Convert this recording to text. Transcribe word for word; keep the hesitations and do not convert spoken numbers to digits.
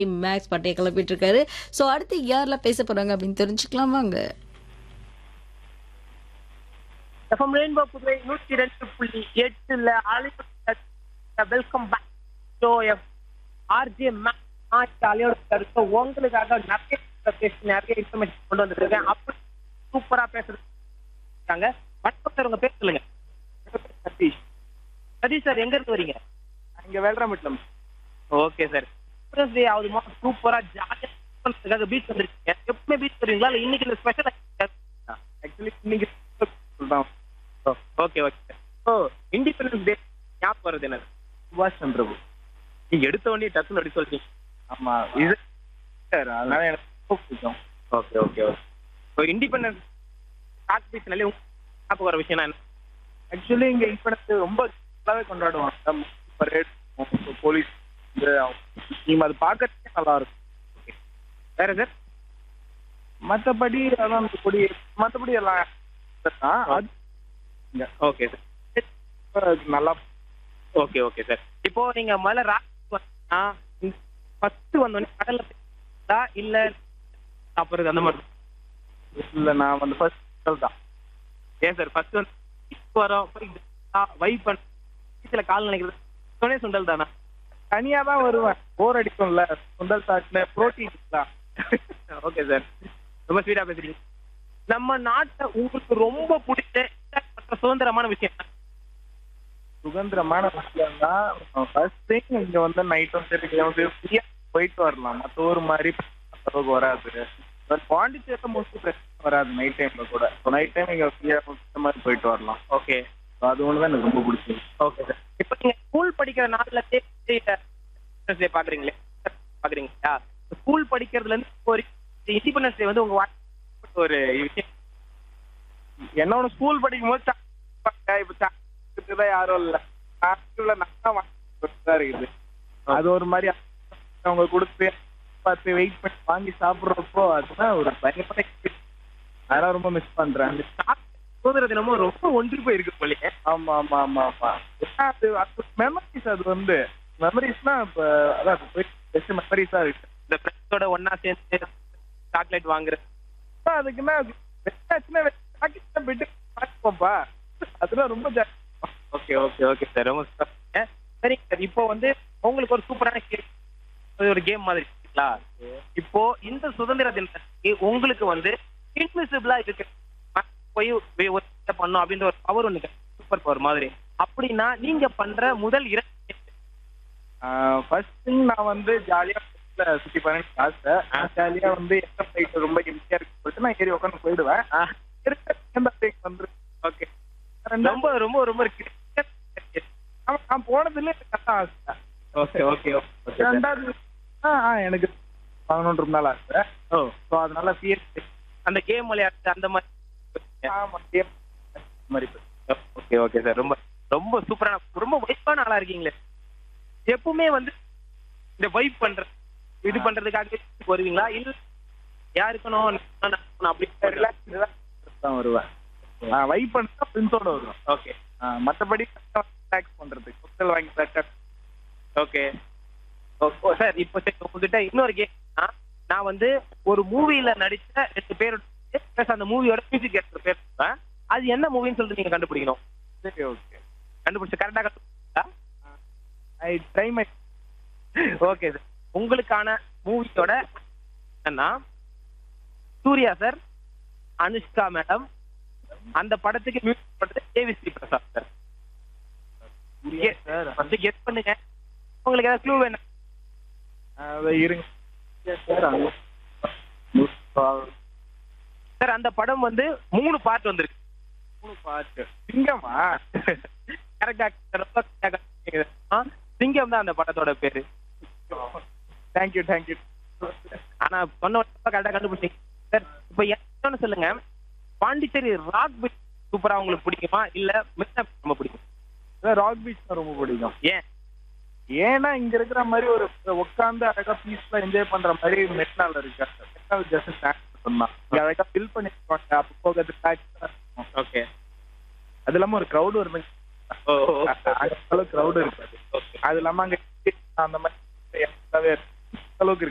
Maths பட்டைய கிளப்பிட்டு இருக்காரு. So அடுத்து யாரெல்லாம் பேச போறாங்க அப்படின்னு தெரிஞ்சுக்கலாம் வாங்க. எஃப்எம் ரெயின்போ புதுவை நூற்றி ரெண்டு புள்ளி எட்டுல welcome back show F RJ maths அலையோட இருக்க உங்களுக்காக நிறைய பேசி நிறைய இன்ஃபர்மேஷன் கொண்டு வந்துருக்கேன். அப்படி சூப்பரா பேசுறாங்க. வணக்கம் சார், உங்க பேர் சொல்லுங்க. சதீஷ். சதீஷ் சார், எங்க இருந்து வரீங்க? இங்க வேல்ராமட்லம். Okay sir. டே ஆகுதுமா, சூப்பரா ஜாலியாக பீச் வந்துருக்கீங்க. எப்பவுமே பீச் வருவீங்களா இல்ல இன்னைக்கு இந்த ஸ்பெஷல்? ஆக்சுவலி இன்னைக்கு தான். Okay okay sir. So independence day ஞாபகம் வருது என்ன? சுபாஷ் சந்திர போஸ். நீங்க எடுத்த உடனே டக்குன்னு அப்படி சொல்றீங்க. ஆமா, இது சார் அதனால எனக்கு ரொம்ப பிடிக்கும். Okay okay okay. So independence talk பீச்னாலே ஞாபகம் வர விஷயம் என்ன? ஆக்சுவலி இங்க இண்டிபெண்டன்ஸ் ரொம்ப நல்லாவே கொண்டாடுவாங்க. பரேட், போலீஸ் டீம், அது பார்க்கறதுக்கே நல்லா இருக்கும். ஓகே. வேற சார்? மற்றபடி அதான் கொடி, மற்றபடி எல்லாம் அது ஓகே சார். நல்லா. Okay okay sir. இப்போ நீங்க முதல்ல ராக் ஃபர்ஸ்ட் வந்தோடனே கடல்ல இல்ல சாப்பிடுறது அந்த மாதிரி? இல்ல, நான் வந்து ஃபர்ஸ்ட் தான். ஏன் சார் ஃபர்ஸ்ட் வந்து வரோம் வைப் பண்ண பீச்சில் கால் நினைக்கிறது சொன்னே சுண்டல் தானா? தனியா தான் வருவேன், போர் அடிக்கும்ல. சுண்டல் சாட்ல புரோட்டீன் தான். ஓகே சார், ரொம்ப ஸ்வீட்டா பேசுறீங்க. நம்ம நாட்டை உங்களுக்கு ரொம்ப பிடிச்ச சுதந்திரமான விஷயம்? சுதந்திரமான விஷயம் தான் ஃபர்ஸ்ட் திங். இங்க வந்து நைட்டும் சரி ஃப்ரீயா போயிட்டு வரலாம். மற்ற ஊர் மாதிரி அளவுக்கு வராது. பாண்டிச்சேரியில மோஸ்ட்லி பிரச்சனை வராது நைட் டைம்ல கூட. நைட் டைம் இங்க ஃப்ரீயா மாதிரி போயிட்டு வரலாம். ஓகே, அது ஒன்று தான் எனக்கு ரொம்ப பிடிச்சது. Okay sir. இப்போ நீங்க ஸ்கூல் படிக்கிற நாள்ல டே பாக்குறீங்களே பாக்குறீங்களா? ஸ்கூல் படிக்கிறதுல இருந்து ஒரு இண்டிபெண்டன்ஸ் டே வந்து உங்க ஒரு விஷயம். என்னோட ஸ்கூல் படிக்கும் போது இப்ப யாரும் இல்ல, தான் இருக்குது. அது ஒரு மாதிரி அவங்க கொடுத்து பார்த்து வெயிட் பண்ணி வாங்கி சாப்பிடுறப்போ அதுதான் ஒரு பயங்கர. அதெல்லாம் ரொம்ப மிஸ் பண்றேன். சுதந்திர தினமும் ரொம்ப ஒன்றி போயிருக்கு போலயே. ஆமா ஆமா ஆமா ஆமா. அது அது மெமரிஸ். அது வந்து மெமரிஸ்னா இப்ப அதான் பெஸ்ட் மெமரிஸா இருக்கு. இந்த ஃப்ரெண்ட்ஸோட ஒன்னா சேர்ந்து சாக்லேட் வாங்குறது, அதுக்குன்னா போப்பா, அதெல்லாம் ரொம்ப jolly. Okay okay okay sir, ரொம்ப சரிங்க சார். இப்போ வந்து உங்களுக்கு ஒரு சூப்பரான கேம், ஒரு கேம் மாதிரி இருக்குங்களா? இப்போ இந்த சுதந்திர தினத்துக்கு உங்களுக்கு வந்து இன்விசிபிளா இருக்கு போய் பண்ணும் அப்படின்ற ஒரு பவர் ஒண்ணு, சூப்பர் பவர் மாதிரி. அப்படின்னா நீங்க பண்ற முதல் இரண்டு ஃபர்ஸ்ட் திங், நான் வந்து ஜாலியா சுத்தி பண்ண ஆசை. ஜாலியா வந்து எந்த ஃபிளைட் ரொம்ப எம்டியா இருக்கு சொல்லிட்டு நான் ஏறி உட்காந்து போயிடுவேன். வந்து ஓகே, ரொம்ப ரொம்ப ரொம்ப நான் போனதுல கரெக்டா ஆசை. Okay okay. ரெண்டாவது எனக்கு பதினொன்று நாள் ஆசை. ஓ, ஸோ அதனால சிஎஸ் அந்த கேம் விளையாட்டு அந்த மாதிரி. ஓகே ஓகே சார், ரொம்ப ரொம்ப சூப்பரான ரொம்ப வைப்பான ஆளா இருக்கீங்களே. எப்பவுமே வந்து இந்த வைப் பண்ற இது பண்றதுக்காக வருவீங்களா இல்ல யாருக்கணும் அப்படி தான் வருவேன்? வைப் பண்ணா ஃப்ரெண்ட்ஸோட வருவேன். ஓகே, மற்றபடி ரிலாக்ஸ் பண்றதுக்கு வாங்கி. Okay sir. இப்போ உங்ககிட்ட இன்னொரு கேம், நான் வந்து ஒரு மூவில நடிச்ச ரெண்டு பேரோட அந்த மூவியோட மியூசிக் கேரக்டர் பேர் சொல்றேன். அது என்ன மூவின்னு சொல்லிட்டு நீங்க கண்டுபிடிக்கணும். சரி, ஓகே. கண்டுபிடிச்ச கரெக்டா கண்டுபிடிச்சா I try my. Okay sir. உங்களுக்கான மூவியோட என்னன்னா சூர்யா சார், அனுஷ்கா மேடம், அந்த படத்துக்கு மியூசிக் பண்றது Devi Sri Prasad sir. First guess பண்ணுங்க. உங்களுக்கு ஏதாவது க்ளூ வேணும்? இருங்க சார். அந்த படம் வந்து மூணு பார்ட் வந்திருக்கு. மூணு பார்ட். சிங்கமா? கரெக்டா, சிங்கம் தான் அந்த படத்தோட பேரு. Thank you thank you. ஆனா சொன்ன கரெக்டா கண்டுபிடிச்சீங்க சார். இப்ப என்னன்னு சொல்லுங்க, பாண்டிச்சேரி ராக் பீச் சூப்பரா உங்களுக்கு பிடிக்குமா இல்ல மெரினா பீச் ரொம்ப பிடிக்கும்? ராக் பீச் தான் ரொம்ப பிடிக்கும். ஏன்? ஏன்னா இங்க இருக்கிற மாதிரி ஒரு உட்காந்து அழகா பீஸ்ஃபுல்லா என்ஜாய் பண்ற மாதிரி மெரினால இருக்கு. மெரினா ஜஸ்ட் சொன்னான் அழகா ஃபில் பண்ணிருப்பாங்க. அப்போ போகிறது. ஓகே. அது இல்லாம ஒரு க்ரௌடு ஒரு க்ரௌடு இருக்காது. அது இல்லாம அங்க அந்த மாதிரி அளவுக்கு